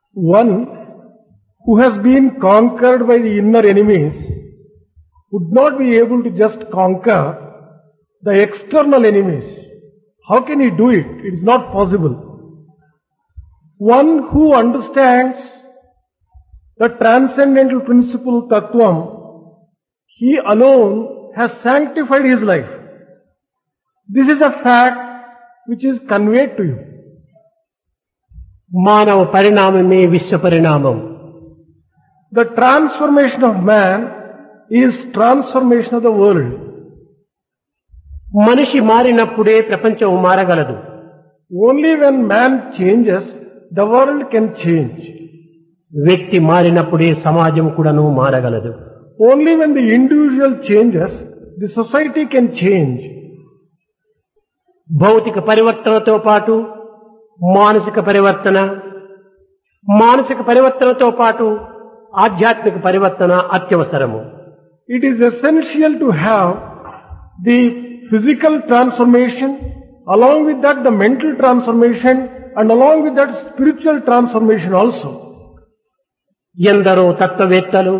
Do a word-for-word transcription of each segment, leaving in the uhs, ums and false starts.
One who has been conquered by the inner enemies would not be able to just conquer the external enemies. How can he do it? It is not possible. One who understands the transcendental principle Tattvam, he alone has sanctified his life. This is a fact which is conveyed to you. మానవ పరిణామమే విశ్వ పరిణామం. The transformation of man is transformation of the world. మనిషి మారినప్పుడే ప్రపంచం మారగలదు. Only when man changes, the world can change. వ్యక్తి మారినప్పుడే సమాజం కూడాను మారగలదు. Only when the individual changes, the society can change. భౌతిక పరివర్తనతో పాటు మానసిక పరివర్తన, మానసిక పరివర్తనతో పాటు ఆధ్యాత్మిక పరివర్తన అత్యవసరము. It is essential to have the physical transformation, along with that the mental transformation, and along with that spiritual transformation also. ఎందరో తత్వవేత్తలు,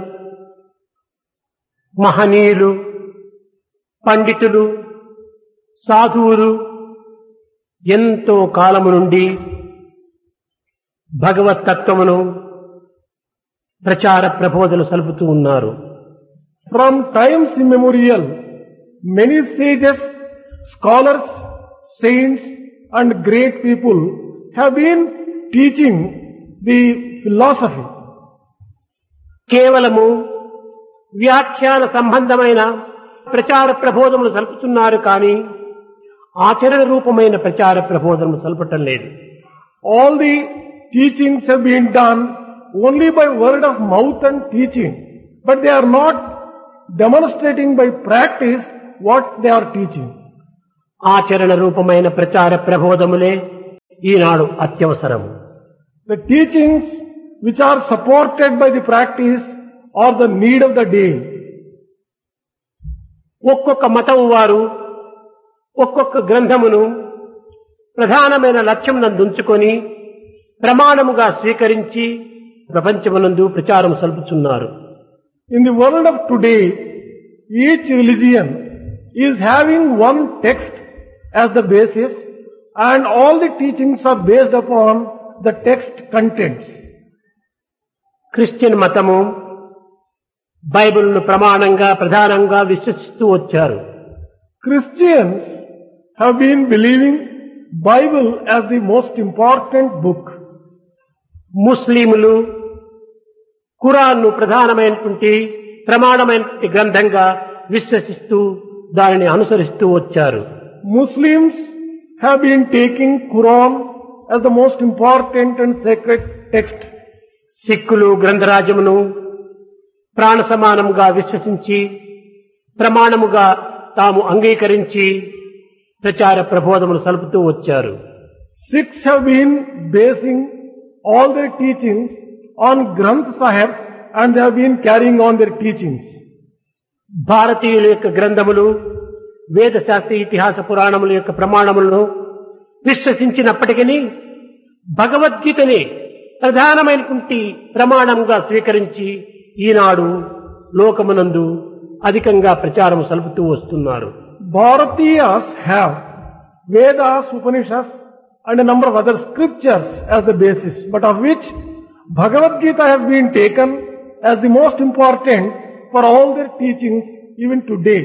మహనీయులు, పండితులు, సాధువులు ఎంతో కాలము నుండి భగవత్ తత్వమును ప్రచార ప్రబోధలు సలుపుతూ ఉన్నారు. From times immemorial, many sages, scholars, saints and great people have been teaching the philosophy. కేవలము వ్యాఖ్యాన సంబంధమైన ప్రచార ప్రబోధములు సలుపుతున్నారు కానీ ఆచరణ రూపమైన ప్రచార ప్రబోధములు సలపటం లేదు. All the teachings have been done only by word of mouth and teaching, but they are not demonstrating by practice what they are teaching. ఆచరణ రూపమైన ప్రచార ప్రబోధములే ఈనాడు అత్యవసరం. The teachings which are supported by the practice are the need of the day. ఒక్కొక్క మతం వారు ఒక్కొక్క గ్రంథమును ప్రధానమైన లక్ష్యం నందుంచుకొని ప్రమాణముగా స్వీకరించి ప్రపంచమునందు ప్రచారం సల్పుచున్నారు. In the world of today, each religion is having one text as the basis, and all the teachings are based upon the text contents. Christian మతము బైబిల్ను ప్రమాణంగా ప్రధానంగా విశ్వసిస్తూ వచ్చారు. Christians have been believing Bible as the most important book. ముస్లింలు ఖురాన్ను ప్రధానమైనటువంటి ప్రమాణమైనటువంటి గ్రంథంగా విశ్వసిస్తూ దానిని అనుసరిస్తూ వచ్చారు. Muslims have been taking Quran as the most important and sacred text. సిక్కులు గ్రంథరాజమును ప్రాణ సమానముగా విశ్వసించి ప్రమాణముగా తాము అంగీకరించి ప్రచార ప్రబోధములు సలుపుతూ వచ్చారు. Sikhs have been basing all their teachings on Granth Sahib, and they have been carrying on their teachings. భారతీయుల యొక్క గ్రంథములు వేద శాస్త్ర ఇతిహాస పురాణముల యొక్క ప్రమాణములను విశ్వసించినప్పటికీ భగవద్గీతని ప్రధానమైనటువంటి ప్రమాణంగా స్వీకరించి ఈనాడు లోకమునందు అధికంగా ప్రచారం సలుపుతూ వస్తున్నారు. Bharatiyas have Vedas, Upanishads and a number of other scriptures as the basis, but of which Bhagavad Gita has been taken as the most important for all their teachings even today.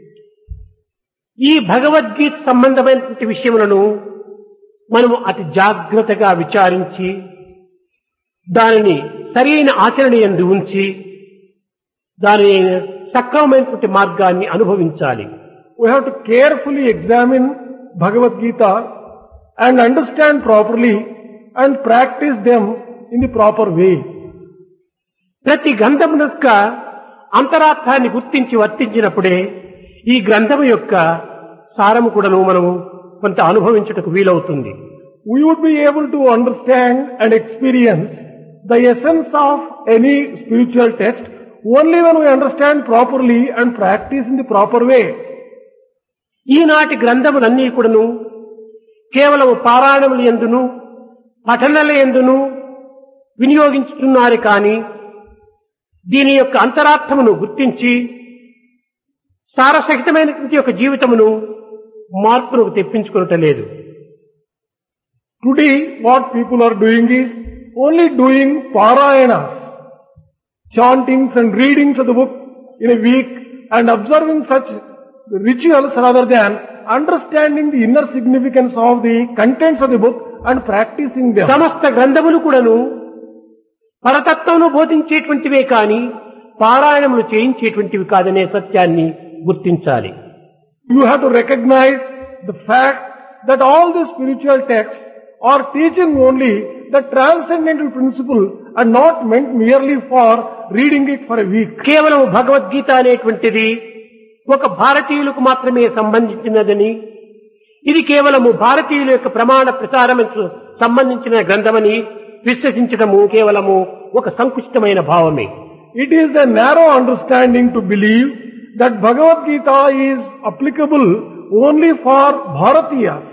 ఈ భగవద్గీత సంబంధమైనటువంటి విషయములను మనము అతి జాగ్రత్తగా విచారించి దానిని సరైన ఆచరణ యందు ఉంచి దాని సక్రమమైనటువంటి మార్గాన్ని అనుభవించాలి. We have to carefully examine Bhagavad Gita and understand properly and practice them in the proper way. ప్రతి గ్రంథము యొక్క అంతరార్థాన్ని గుర్తించి వర్తించినప్పుడే ఈ గ్రంథము యొక్క సారము కూడాను మనము కొంత అనుభవించుటకు వీలవుతుంది. We would be able to understand and experience the essence of any spiritual text only when we understand properly and practice in the proper way. ఈనాటి గ్రంథములన్నీ కూడాను కేవలం పారాయణముల యందును పఠనల యందును వినియోగించుతున్నారు కానీ దీని యొక్క అంతరార్థమును గుర్తించి సారసహితమైనటువంటి యొక్క జీవితమును మార్పును తెప్పించుకొనటం లేదు. Today what people are doing is only doing parayanas, chantings and readings of the book in a week and observing such rituals rather than understanding the inner significance of the contents of the book and practicing them. సమస్త గ్రంథములు కూడాను పరతత్వమును బోధించేటువంటివే కాని పారాయణములు చేయించేటువంటివి కాదనే సత్యాన్ని గుర్తించాలి. You have to recognize the fact that all the spiritual texts are teaching only the transcendental principle and not meant merely for reading it for a week. కేవలం భగవద్గీత అనేటువంటిది ఒక భారతీయులకు మాత్రమే సంబంధించినదని, ఇది కేవలము భారతీయుల యొక్క ప్రమాణ ప్రచారముకు సంబంధించిన గ్రంథమని విశ్వసించడము కేవలము ఒక సంకుచితమైన భావమే. It is a narrow understanding to believe that Bhagavad Gita is applicable only for Bharatiyas.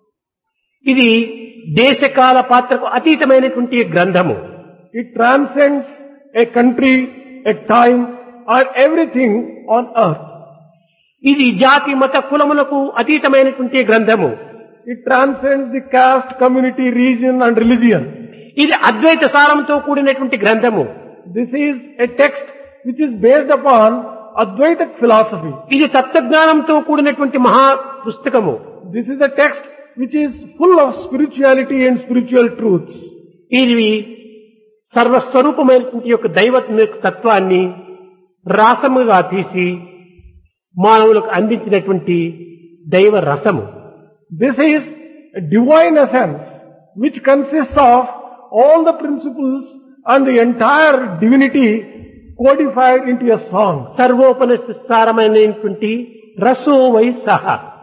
ఇది దేశకాల పాత్రకు అతీతమైనటువంటి గ్రంథము. It transcends a country, a time or everything on earth. ఇది జాతి మత కులములకు అతీతమైనటువంటి గ్రంథము. It transcends the caste, community, region and religion. ఇది అద్వైత సారంతో కూడినటువంటి గ్రంథము. This is a text which is based upon Advaitic philosophy. ఇది తత్వజ్ఞానంతో కూడినటువంటి మహా పుస్తకము. This is a text which is full of spirituality and spiritual truths. ఇది సర్వస్వరూపమైనటువంటి యొక్క దైవ తత్వాన్ని రాసముగా తీసి మానవులకు అందించినటువంటి దైవ రసము. This is a divine essence which consists of all the principles and the entire divinity codified into a song. సర్వోపనిషత్సారమైనటువంటి రసో why సహ.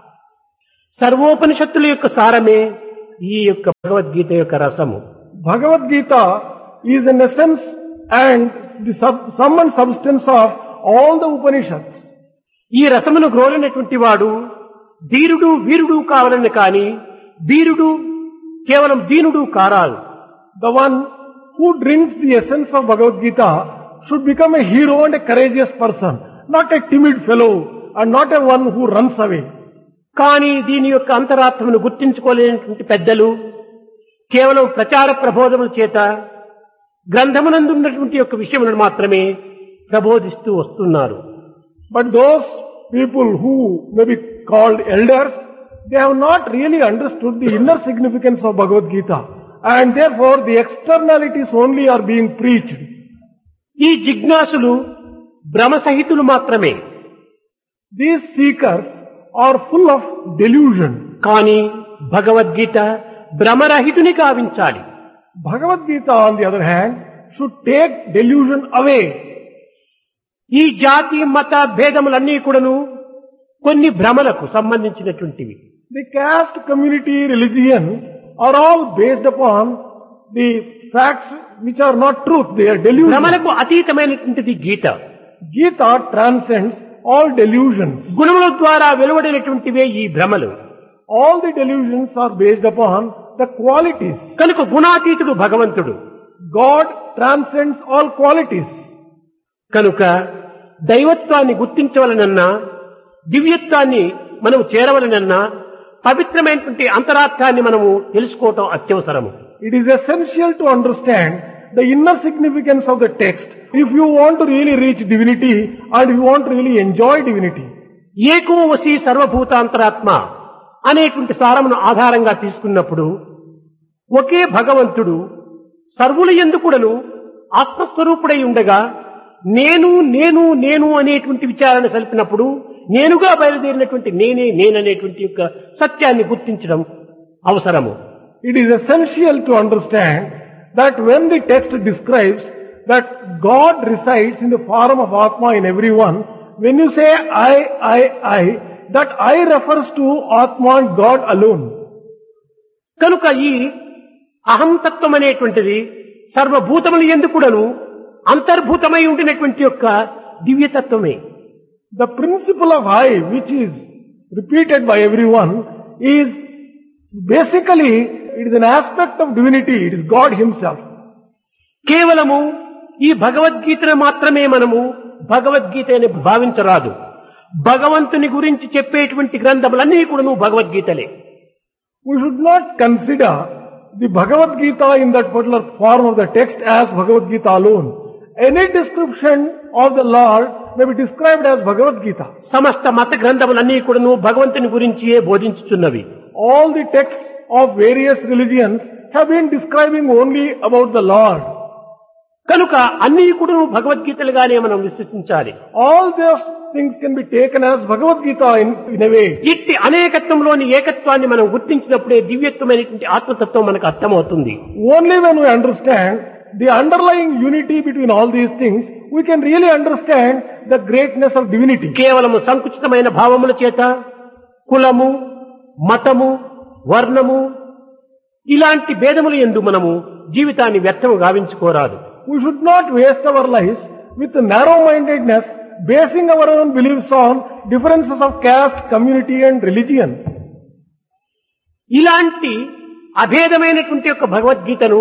సర్వోపనిషత్తుల యొక్క సారమే ఈ యొక్క భగవద్గీత యొక్క రసము. Bhagavad Gita is an essence and the sub, sum and substance of all the Upanishads. ఈ రసమును గ్రోలినటువంటి వాడు ధీరుడు వీరుడు కావాలని కాని వీరుడు కేవలం దీనుడు కారాలు. The one who drinks the essence of Bhagavad Gita should become a hero and a courageous person, not a timid fellow and not a one who runs away. కానీ దీని యొక్క అంతరాత్మను గుర్తించుకోలేనటువంటి పెద్దలు కేవలం ప్రచార ప్రబోధముల చేత గ్రంథమునందు ఉన్నటువంటి యొక్క విషయములను మాత్రమే ప్రబోధిస్తూ వస్తున్నారు. But those people who may be called elders, they have not really understood the inner significance of Bhagavad Gita, and therefore the externalities only are being preached. ఈ జిజ్ఞాసులు భ్రమసహితులు మాత్రమే. These seekers are full of delusion. కానీ Bhagavad Gita భ్రమరహితుని గావించాలి. Bhagavad Gita, on the other hand, should take delusion away. ఈ జాతి మత భేదములన్నీ కూడాను కొన్ని భ్రమలకు సంబంధించినటువంటివి. The caste, community, religion are all based upon the facts which are not truth. They are delusion. భ్రమలకు అతీతమైనటువంటిది Gita. Gita transcends all delusions. గుణముల ద్వారా వెలువడినటువంటివే ఈ భ్రమలు. All the delusions are based upon the qualities. కనుక గుణాతీతుడు భగవంతుడు. God transcends all qualities. కనుక దైవత్వాన్ని గుర్తించవలనన్నా దివ్యత్వాన్ని మనం చేరవలనన్నా పవిత్రమైనటువంటి అంతరార్థాన్ని మనము తెలుసుకోవటం అత్యవసరము. It is essential to understand the inner significance of the text if you want to really reach divinity and if you want to really enjoy divinity. ఏకో వసి సర్వభూతాంతరాత్మ అనేటువంటి సారమును ఆధారంగా తీసుకున్నప్పుడు ఒకే భగవంతుడు సర్వుల యందు కూడాను ఆత్మస్వరూపుడై ఉండగా నేను నేను నేను అనేటువంటి విచారణ సలిపినప్పుడు నేనుగా బయలుదేరినటువంటి నేనే నేననేటువంటి యొక్క సత్యాన్ని గుర్తించడం అవసరము. It is essential to understand that when the text describes that God resides in the form of Atma in everyone, when you say I, I, I, that I refers to Atma and God alone. కనుక ఈ అహంతత్వం అనేటువంటిది సర్వభూతముల యందు కూడాను అంతర్భూతమై ఉండినటువంటి యొక్క దివ్యతత్వమే. The principle of I, which is repeated by everyone, is basically, it is an aspect of divinity. It is God Himself. కేవలము ఈ భగవద్గీతను మాత్రమే మనము భగవద్గీత అని భావించరాదు. భగవంతుని గురించి చెప్పేటువంటి గ్రంథములన్నీ కూడా భగవద్గీతలే. We should not consider the Bhagavad Gita in that particular form of the text as Bhagavad Gita alone. Any description of the Lord may be described as Bhagavad Gita. సమస్త మత గ్రంథములన్నీ కూడా భగవంతుని గురించియే బోధించుచున్నవి. All the texts of various religions have been describing only about the Lord. కనుక అన్ని కూడా భగవద్గీతలుగానే మనం విశ్వసించాలి. All those things can be taken as Bhagavad Gita in, in a way. ఇట్టి అనేకత్వంలోని ఏకత్వాన్ని మనం గుర్తించినప్పుడే దివ్యత్వమైనటువంటి ఆత్మతత్వం మనకు అర్థమవుతుంది. Only when we understand the underlying unity between all these things, we can really understand the greatness of divinity. కేవలము సంకుచితమైన భావముల చేత కులము, మతము, వర్ణము ఇలాంటి భేదములు యందు మనము జీవితాన్ని వ్యర్థము గావించుకోరాదు. We should not waste our lives with narrow-mindedness, basing our own beliefs on differences of caste, community and religion. ఇలాంటి అభేదమైనటువంటి యొక్క భగవద్గీతను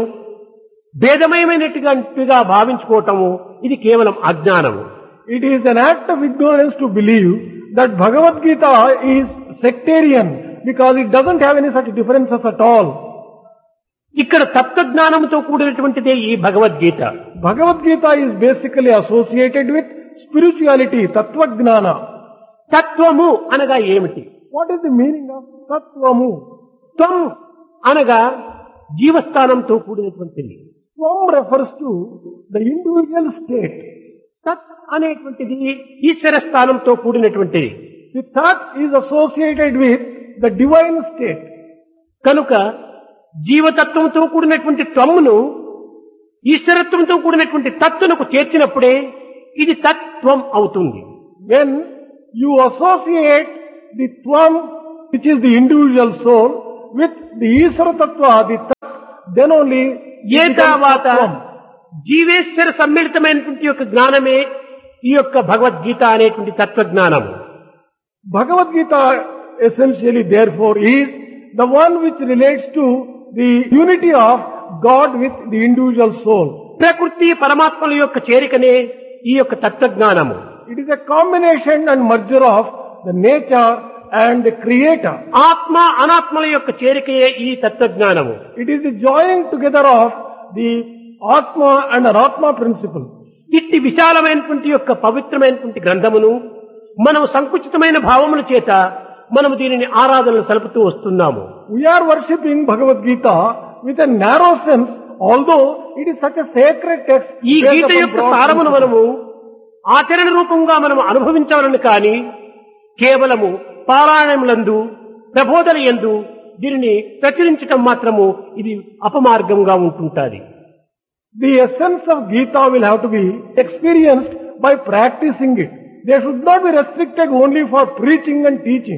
భేదమయమైనట్టుగా భావించుకోవటము ఇది కేవలం అజ్ఞానము. It is an act of ignorance to believe that Bhagavad Gita is sectarian because it doesn't have any such differences at all. ఇక్కడ తత్వజ్ఞానంతో కూడినటువంటిదే ఈ Bhagavad Gita. Bhagavad Gita is basically associated with spirituality, tattva gnana. తత్వము అనగా ఏమిటి? What is the meaning of tattvamu? త్వం అనగా జీవస్థానంతో కూడినటువంటిది. Tvam refers to the individual state. తత్ అనేటువంటిది ఈశ్వర స్థానంతో కూడినటువంటిది. The tat is associated with the divine state. కనుక జీవతత్వంతో కూడినటువంటి త్వమును ఈశ్వరత్వంతో కూడినటువంటి తత్తునకు చేర్చినప్పుడే ఇది తత్వం అవుతుంది. When you associate the tvam, which is the individual soul, with the Isara Tattva, the tat, then only ఏ తర్వాత జీవేశ్వర సమ్మిళితమైనటువంటి యొక్క జ్ఞానమే ఈ యొక్క భగవద్గీత అనేటువంటి తత్వజ్ఞానం. Bhagavad Gita essentially therefore is the one which relates to the unity of God with the individual soul. ప్రకృతి పరమాత్మల యొక్క చేరికనే ఈ యొక్క తత్వజ్ఞానము. It is a combination and merger of the nature and the creator. ఆత్మ అనాత్మల యొక్క చేరికయే ఈ తత్వజ్ఞానము. It is the joining together of the Atma and Anatma principle. ఇట్టి విశాలమైనటువంటి యొక్క పవిత్రమైనటువంటి గ్రంథమును మనం సంకుచితమైన భావముల చేత మనము దీనిని ఆరాధనలు సలుపుతూ వస్తున్నాము. We are worshipping Bhagavad Gita with a narrow sense, although it is such a sacred text. ఈ గీత యొక్క సారమును మనము ఆచరణ రూపంగా మనము అనుభవించాలని కానీ కేవలము పారాయణములందు ప్రబోధన యందు దీనిని ప్రచురించటం మాత్రము ఇది అపమార్గంగా ఉంటుంటాది. The essence of Gita will have to be experienced by practicing it. They should not be restricted only for preaching and teaching.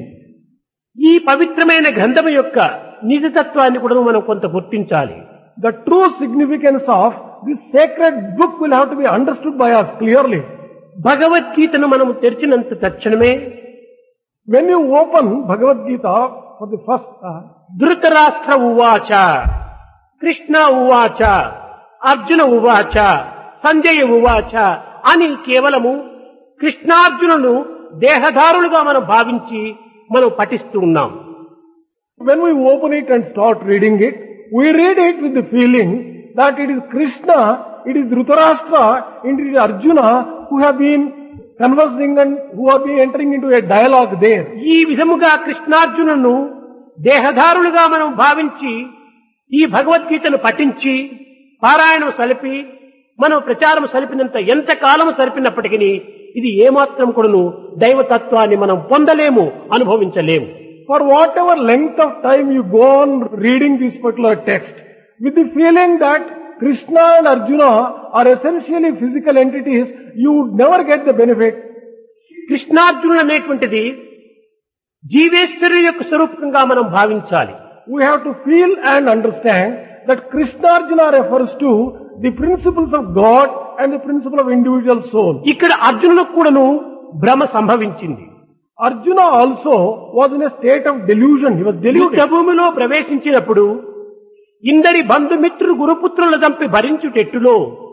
ఈ పవిత్రమైన గ్రంథము యొక్క నిజతత్వాన్ని కూడా మనం కొంత గుర్తించాలి. The true significance of this sacred book will have to be understood by us clearly. భగవద్గీతను మనం తెరిచినంత తక్షణమే when you open Bhagavad Gita for the first time, Dhritarashtra ఉవాచ, కృష్ణ ఉవాచ, అర్జున ఉవాచ, సంజయ ఉవాచ అని కేవలము కృష్ణార్జునులు దేహధారులుగా మనం భావించి మనం పఠిస్తూ ఉన్నాం. when we open it and start reading it, we read it with the feeling that it is Krishna, it is Dhritarashtra, it is Arjuna who have been conversing and who have been entering into a dialogue there. ఈ విధముగా కృష్ణార్జునులను దేహధారులుగా మనం భావించి ఈ భగవద్గీతను పఠించి పారాయణం సలిపి మనం ప్రచారం సలిపినంత ఎంత కాలము సలిపినప్పటికీ ఇది ఏమాత్రం కూడాను దైవతత్వాన్ని మనం పొందలేము, అనుభవించలేము. For whatever length of time you go on reading this particular text, with the feeling that Krishna and Arjuna are essentially physical entities, you would never get the benefit. కృష్ణార్జునులు అనేటువంటిది జీవేశ్వరు యొక్క స్వరూపంగా మనం భావించాలి. We have to feel and understand that Krishna Arjuna refers to the principles of God and the principle of individual soul. ఇక్కడ అర్జునులకు కూడాను భ్రమ సంభవించింది. Arjuna also was in a state of delusion. He was deluded. యుద్ధభూమిలో ప్రవేశించినప్పుడు ఇందరి బంధుమిత్రులు గురుపుత్రులు చంపి భరించుటెట్టులో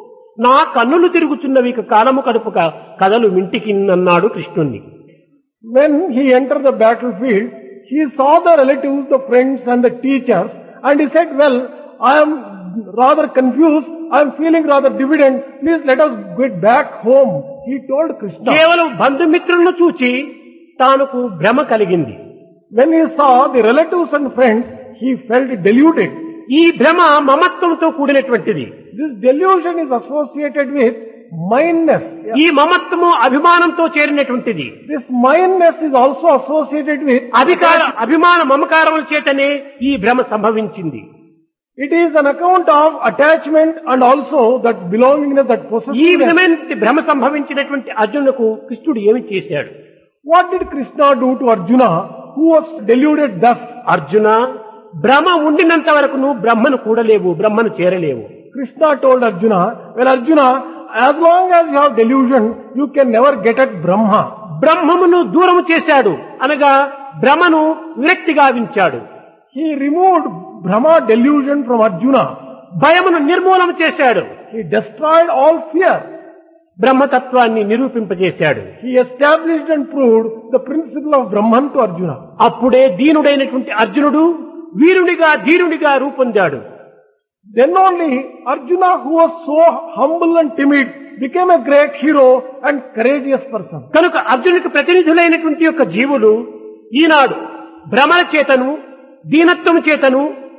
నా కన్నులు తిరుగుచున్నవి ఇక కాలము కడుపుక కథలు మింటికిన్నన్నాడు కృష్ణుణ్ణి. When he entered the battlefield, he saw the relatives, the friends and the teachers, and he said, well, I am rather confused, I am feeling rather dividend, please let us get back home. He told Krishna. కేవలం బంధుమిత్రులను చూచి తానుకు భ్రమ కలిగింది. When he saw the relatives and friends, he felt deluded. ఈ భ్రమ మమత్వంతో కూడినటువంటిది. This delusion is associated with mindness. ఈ మమత్వము అభిమానంతో చేరినటువంటిది. This mindness is also associated with అధికార అభిమాన మమకారముల చేతనే ఈ భ్రమ సంభవించింది. It is an account of attachment and also that belongingness, that ఈ possessiveness. విధమైన భ్రమ సంభవించినటువంటి అర్జునుకు కృష్ణుడు ఏమి చేశాడు? What did Krishna do to Arjuna, who was deluded thus? Arjuna, భ్రమ ఉండినంత వరకు నువ్వు బ్రహ్మను కూడలేవు, బ్రహ్మను చేరలేవు. Krishna told Arjuna, well Arjuna, as long as you have delusion, you can never get at Brahma. బ్రహ్మమును దూరము చేశాడు అనగా భ్రమను విరక్తి గావించాడు. He removed Brahma delusion from Arjuna. భయమును నిర్మూలన చేశాడు. He destroyed all fear. బ్రహ్మతత్వాన్ని నిరూపింపజేశాడు. He established and proved the principle of Brahman to Arjuna. అప్పుడే దీనుడైనటువంటి అర్జునుడు వీరునిగా ధీరునిగా రూపొందాడు. Then only Arjuna, who was so humble and timid, became a great hero and courageous person. కనుక అర్జునుడికి ప్రతినిధులైనటువంటి యొక్క జీవులు ఈనాడు భ్రమల చేతను దీనత్వము చేతను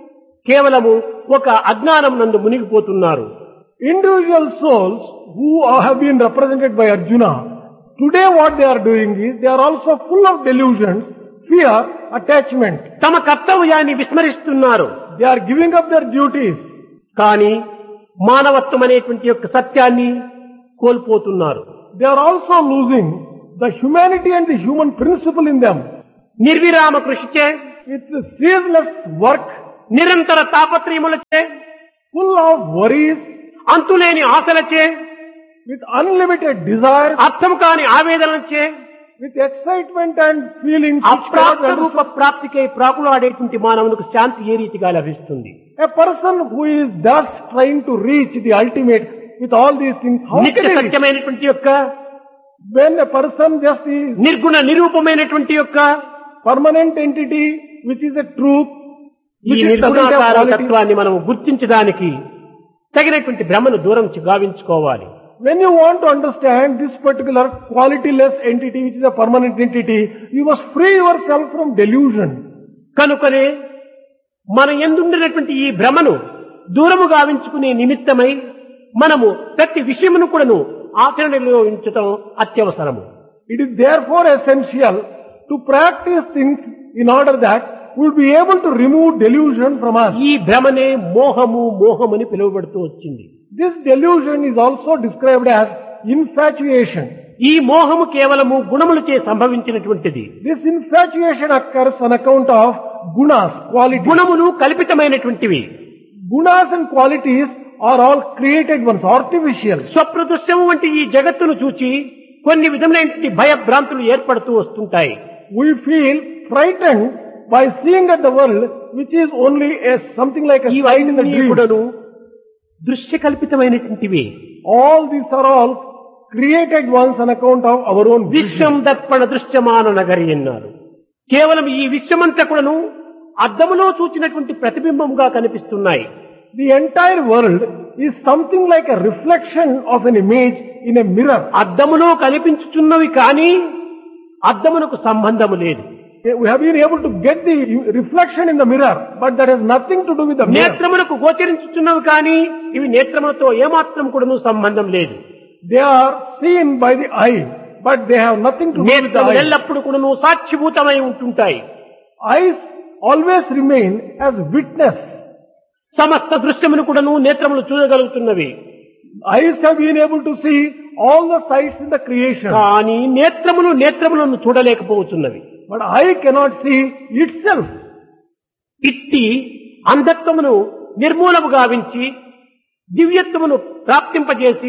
కేవలము ఒక అజ్ఞానం నందు మునిగిపోతున్నారు. Individual souls who have been represented by Arjuna, today what they are doing is, they are also full of delusions, fear, attachment. తమ కర్తవ్యాన్ని విస్మరిస్తున్నారు. They are giving up their duties. కానీ మానవత్వం అనేటువంటి యొక్క సత్యాన్ని కోల్పోతున్నారు. They are also losing the humanity and the human principle in them. నిర్విరామ కృషిచే, With ceaseless work, నిరంతర తాపత్రయములచే, full of worries, అంతులేని ఆశలచే, with unlimited desires, అర్థం కాని ఆవేదనలచే, with excitement and feelings, which అప్రాప్త cannot Roopa understand. ప్రాప్తికై ప్రాకులాడేటువంటి మానవునికి శాంతి ఏ రీతిగా లభిస్తుంది? A person who is thus trying to reach the ultimate with all these things, how నిత్య can he reach? సత్యమైనటువంటి యొక్క When a person just is నిర్గుణ నిరూపమైనటువంటి యొక్క permanent entity, which is a truth, ఈ which is doesn't have నిర్గుణాకార qualities. తత్వాన్ని మనం గుర్తించడానికి తగినటువంటి భ్రమను దూరం గావించుకోవాలి. When you want to understand this particular qualityless entity, which is a permanent entity, you must free yourself from delusion. కనుకనే మన ఎందుండినటువంటి ఈ భ్రమను దూరము గావించుకునే నిమిత్తమై మనము ప్రతి విషయమును కూడాను ఆచరణలో ఉంచటం అత్యవసరము. It is therefore essential to practice things in order that we will be able to remove delusion from us. ఈ భ్రమనే మోహము మోహమని పిలువబడుతూ వచ్చింది. This delusion is also described as infatuation. ఈ మోహము కేవలము గుణములచే సంభవించినటువంటిది. This infatuation occurs on account of gunas, qualities. గుణములు కల్పితమైనటువంటివి. Gunas and qualities are all created ones, artificial. స్వప్రదృశ్యము వంటి ఈ జగత్తును చూచి కొన్ని విధములైనటువంటి భయభ్రాంతులు ఏర్పడుతూ వస్తుంటాయి. We feel frightened by seeing at the world, which is only a something like a sign in the ఇవన్నీ dream. కూడాను దృశ్య కల్పితమైనటువంటివి. All these are all created ones on account of our own Vishwam vision. Darpana దృశ్యమాన నగరి అన్నారు. కేవలం ఈ విశ్వమంతా కూడాను అద్దములో చూచినటువంటి ప్రతిబింబముగా కనిపిస్తున్నాయి. The entire world is something like a reflection of an image in a mirror. అద్దములో కనిపించుచున్నవి కానీ అద్దమునకు సంబంధము లేదు. We have been able to get the reflection in the mirror, but that has nothing to do with the mirror. నేత్రమునకు గోచరించుచున్నవి కానీ ఇవి నేత్రములతో ఏమాత్రం కూడాను సంబంధం లేదు. They are seen by the eye, but they have nothing to do with the నేత్రములు eye. ఎల్లప్పుడు కూడాను సాక్షిభూతమై ఉంటుంటాయి. Eyes always remain as witness. సమస్త దృశ్యమును కూడాను నేత్రములు చూడగలుగుతున్నవి. Eyes have been able to see all the sights in the creation, కానీ నేత్రములు నేత్రములను చూడలేకపోతున్నవి. but eye cannot see itself. ఇట్టి అంధత్వమును నిర్మూలము గావించి దివ్యత్వమును ప్రాప్తింపజేసి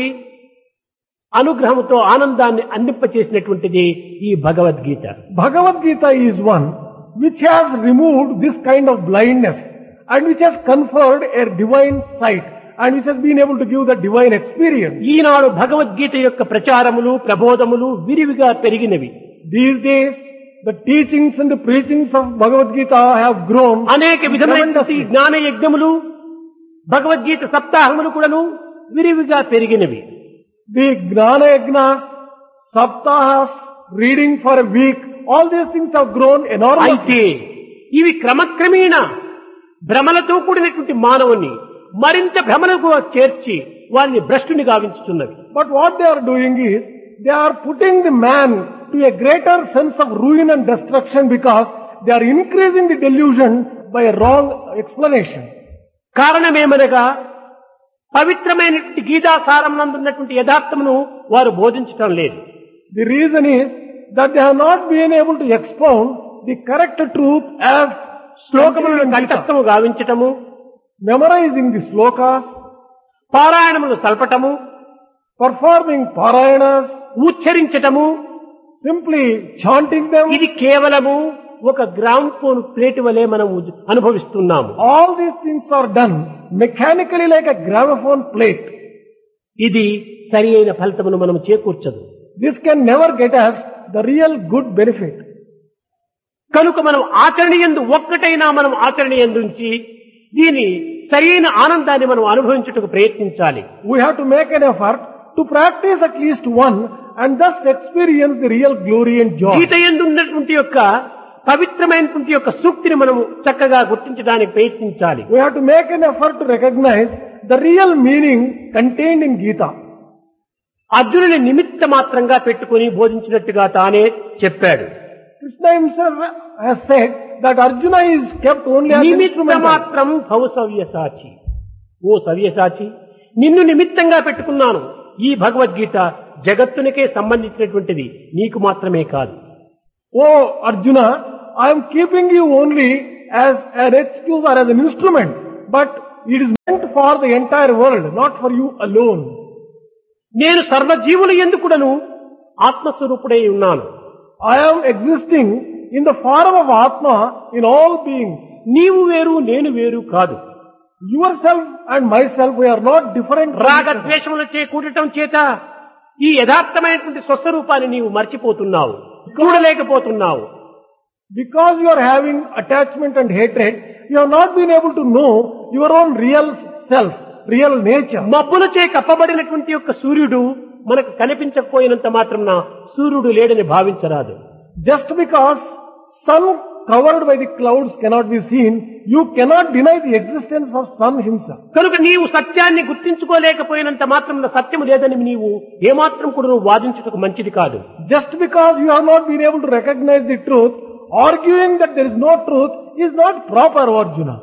అనుగ్రహముతో ఆనందాన్ని అందింపచేసినటువంటిది ఈ Bhagavad Gita. Bhagavad Gita is one which has removed this kind of blindness and which has conferred a divine sight and which has been able to give the divine experience. ఈనాడు భగవద్గీత యొక్క ప్రచారములు ప్రబోధములు విరివిగా పెరిగినవి. These days, the teachings and the preachings of Bhagavad Gita have grown. అనేక విధమైనటువంటి జ్ఞాన యజ్ఞములు భగవద్గీత సప్తాహములు కూడాను విరివిగా పెరిగినవి. The Gnana Yajnas, Saptahas, reading for a week, all these things have grown enormously. అయితే ఇవి క్రమక్రమేణ భ్రమలతో కూడినటువంటి మానవుని మరింత భ్రమలకు చేర్చి వారిని భ్రష్టుని గావించుతున్నవి. But what they are doing is, they are putting the man to a greater sense of ruin and destruction because they are increasing the delusion by a wrong explanation. కారణమేమనగా పవిత్రమైనటువంటి గీతాసారం నందున్నటువంటి యథార్థమును వారు బోధించటం లేదు. The reason is that they have not been able to expound the correct truth as శ్లోకములను కంఠస్థము గావించటము, memorizing the slokas, పారాయణములు సల్పటము, performing parayanas, ఉచ్చరించటము, simply chanting them. ఇది కేవలము ఒక gram phone plate వలె మనం అనుభవిస్తున్నాము. All these things are done mechanically like a gramophone plate. ఇది సరి అయిన ఫలితమును మనం చేకూర్చదు. This can never get us the real good benefit. కనుక మనం ఆచరణయందు ఒక్కటైనా మనం ఆచరణయందుంచి దీని సరైన ఆనందాన్ని మనం అనుభవించుటకు ప్రయత్నించాలి. We have to make an effort to practice at least one and thus experience the real glory and joy. గీత యందు ఉన్నటువంటి యొక్క పవిత్రమైనటువంటి యొక్క సూక్తిని మనము చక్కగా గుర్తించడానికి ప్రయత్నించాలి. We have to make an effort to recognize the real meaning contained in Gita. అర్జునుని నిమిత్త మాత్రంగా పెట్టుకుని బోధించినట్టుగా తానే చెప్పాడు. Krishna himself has said that Arjuna is kept only as నిమిత్త instrument. మాత్రం భవ సవ్యసాచి. ఓ సవ్యసాచి, నిన్ను నిమిత్తంగా పెట్టుకున్నాను. ఈ భగవద్గీత జగత్తునికే సంబంధించినటువంటిది, నీకు మాత్రమే కాదు. Oh Arjuna, I am keeping you only as an excuse or as an instrument, but it is meant for the entire world, not for you alone. నేను సర్వజీవులు ఎందుకుడను ఆత్మస్వరూపుడై ఉన్నాను. I am existing in the form of Atma in all beings. నీవు వేరు నేను వేరు కాదు. Yourself and myself, we are not different. రాగద్వేషములచే కూడటం చేత ఈ యథార్థమైనటువంటి స్వస్వరూపాన్ని నీవు మర్చిపోతున్నావు, చూడలేకపోతున్నావు. Because you are having attachment and hatred, you have not been able to know your own real self, real nature. మబ్బులచే కప్పబడినటువంటి యొక్క సూర్యుడు మనకు కనిపించకపోయినంత మాత్రాన సూర్యుడు లేడని భావించరాదు. Just because sun covered by the clouds cannot be seen, you cannot deny the existence of sun himself. కనుక నీవు సత్యాన్ని గుర్తించుకోలేకపోయినంత మాత్రం సత్యము లేదని నీవు ఏమాత్రం కూడా నువ్వు వాదించుటకు మంచిది కాదు. Just because you have not been able to recognize the truth, arguing that there is no truth is not proper, Arjuna.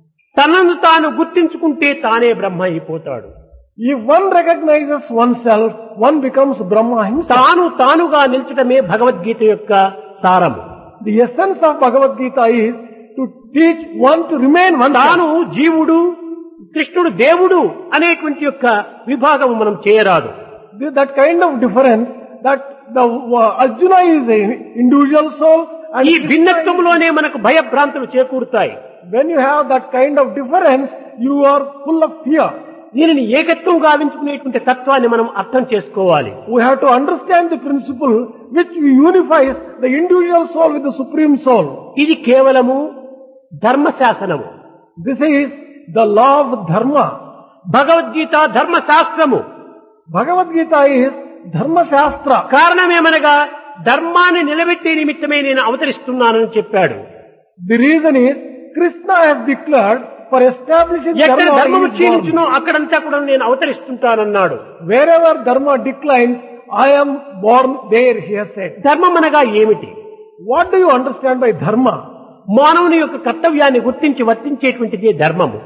తనను తాను గుర్తించుకుంటే తానే బ్రహ్మ అయిపోతాడు. If one recognizes oneself, one becomes Brahma himself. తాను తానుగా నిల్చడమే భగవద్గీత యొక్క సారము. The essence of Bhagavad Gita is to teach one to remain one. తాను జీవుడు, కృష్ణుడు దేవుడు అనేటువంటి యొక్క విభాగం మనం చేయరాదు. That kind of difference, that the uh, Arjuna is an individual soul and ఈ భిన్నత్వంలోనే మనకు భయభ్రాంతులు చేకూరుతాయి. when you have that kind of difference, you are full of fear. దీనిని ఏకత్వం గావించుకునేటువంటి తత్వాన్ని మనం అర్థం చేసుకోవాలి. We have to understand the principle which unifies the individual soul with the supreme soul. ఇది కేవలము ధర్మశాసనము. This is the law of dharma. Bhagavad Gita ధర్మశాస్త్రము. Bhagavad Gita is dharma shastra. కారణమేమనగా ధర్మాన్ని నిలబెట్టే నిమిత్తమే నేను అవతరిస్తున్నానని చెప్పాడు. The reason is Krishna has declared for establishing ఎక్కడ dharma. ధర్మము he is క్షీణించునో born. అక్కడంతా కూడా నేను అవతరిస్తుంటానన్నాడు. Wherever dharma declines, I am born there, he has said. ధర్మం అనగా ఏమిటి? What do you understand by dharma? మానవుని యొక్క కర్తవ్యాన్ని గుర్తించి వర్తించేటువంటిదే ధర్మము.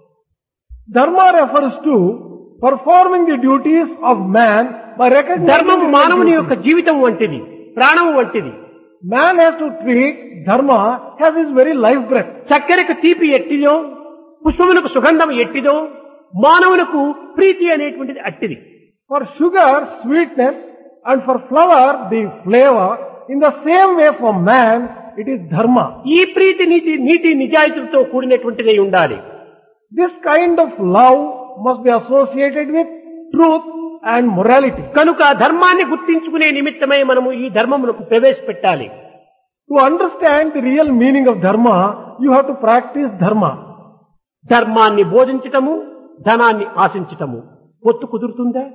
Dharma refers to performing the duties of man by recognizing ధర్మము the మానవుని duties. యొక్క జీవితం వంటిది, ప్రాణం వంటిది. Man has to treat dharma as his very life breath. చక్కెరకు తీపి ఎట్టిదో, పుష్పమునకు సుగంధం ఎట్టిదో, మానవునకు ప్రీతి అనేటువంటిది అట్టిది. For sugar, sweetness, and for flower, the flavor, in the same way for man, it is dharma. ఈ ప్రీతి నీతి నీతి నిజాయితీలతో కూడినటువంటిదై ఉండాలి. This kind of love must be associated with truth and morality. కనుక ధర్మాన్ని గుర్తించుకునే నిమిత్తమై మనము ఈ ధర్మమునకు ప్రవేశపెట్టాలి. To understand the real meaning of dharma, you have to practice dharma. ధర్మాన్ని బోధించటము, ధనాన్ని ఆశించటము పొత్తు కుదురుతుందా?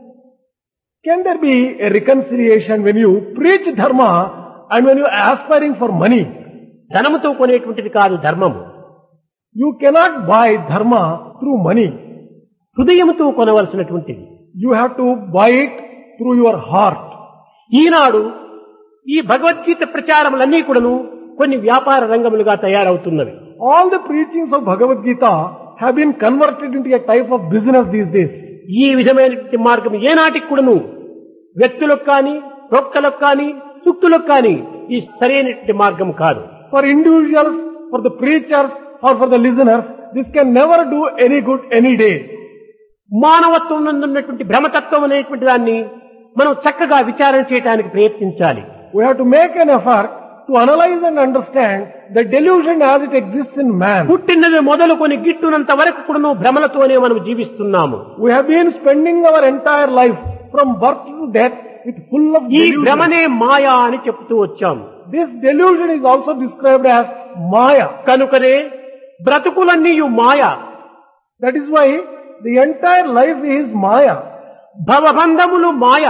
Can there be a reconciliation when you preach dharma and when you are aspiring for money? ధనముతో కొనేటువంటిది కాదు ధర్మము. You cannot buy dharma through money. హృదయముతో కొనవలసినటువంటిది. You have to buy it through your heart. ఈనాడు ఈ భగవద్గీత ప్రచారములన్నీ కూడాను కొన్ని వ్యాపార రంగములుగా తయారవుతున్నవి. All the preachings of Bhagavad Gita have been converted into a type of business these days. ఈ విధమైనటువంటి మార్గం ఏనాటికి కూడాను వ్యక్తులకు కానీ, ప్రొక్కలకు కానీ, సుక్తులకు కానీ ఈ సరైనటువంటి మార్గం కాదు. For individuals, for the preachers or for the listeners, this can never do any good any day. మానవత్వం నందు ఉన్నటువంటి భ్రమతత్వం అనేటువంటి దాన్ని మనం చక్కగా విచారణ చేయడానికి ప్రయత్నించాలి. We have to make an effort to analyze and understand the delusion as it exists in man. పుట్టినది మొదలుకొని గిట్టునంత వరకు కూడాను భ్రమలతోనే మనం జీవిస్తున్నాము. We have been spending our entire life from birth to death with full of ఈ delusion. భ్రమనే మాయా అని చెప్తూ వచ్చాము. This delusion is also described as Maya. కనుకనే బ్రతుకులన్నీ మాయ. That is why the entire life is Maya. భవబంధములు Maya.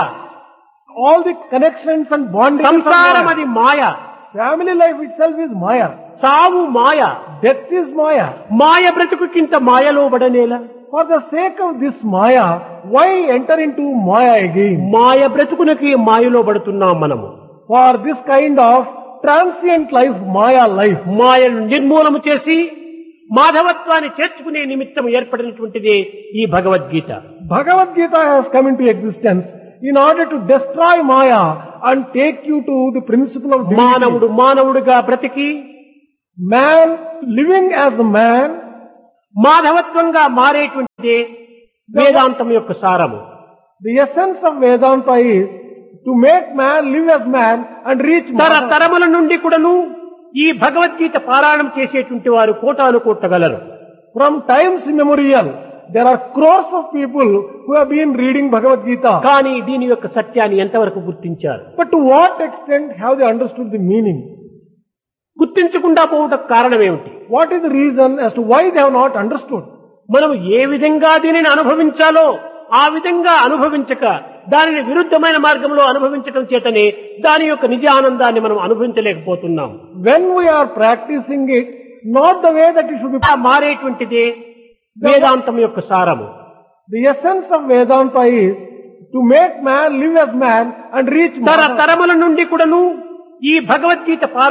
All the connections and bondages are సంసారం Maya. అది మాయ. Family life itself is Maya. సావు మాయ. Death is Maya. మాయ బ్రతుకుకింత మాయలో పడనేలా? For the sake of this Maya, why enter into Maya again? మాయ బ్రతుకునకి మాయలో పడుతున్నాం మనము. For this kind of transient life, Maya life, మాయను నిర్మూలము చేసి మాధవత్వాన్ని చేర్చుకునే నిమిత్తం ఏర్పడినటువంటిదే ఈ Bhagavad Gita. Bhagavad Gita has come into existence in order to destroy Maya and take you to the principle of divinity. మానవుడు మానవుడిగా బ్రతికి Man living as a man, మాధవత్వంగా మారేటువంటిదే వేదాంతం యొక్క సారము. the essence of Vedanta is to make man live as man and reach తర Madhava. తరముల నుండి కూడాను ఈ భగవద్గీత పారాయణం చేసేటువంటి వారు కోటాను కోట్టగలరు. From times immemorial, there are crores of people who have been reading Bhagavad Gita. కానీ దీని యొక్క సత్యాన్ని ఎంతవరకు గుర్తించారు? But to what extent have they understood the meaning? గుర్తించకుండా పోవటం కారణం ఏమిటి? What is the reason as to why they have not understood? మనం ఏ విధంగా దీనిని అనుభవించాలో ఆ విధంగా అనుభవించక దానిని విరుద్ధమైన మార్గంలో అనుభవించటం చేతనే దాని యొక్క నిజ ఆనందాన్ని మనం అనుభవించలేకపోతున్నాం. When we are practicing it, not the way that it should be. మారేటువంటిదే వేదాంతం యొక్క సారము. The essence of Vedanta is to make man live as man and reach తర Madhava. తరముల నుండి కూడాను ఈ భగవద్గీత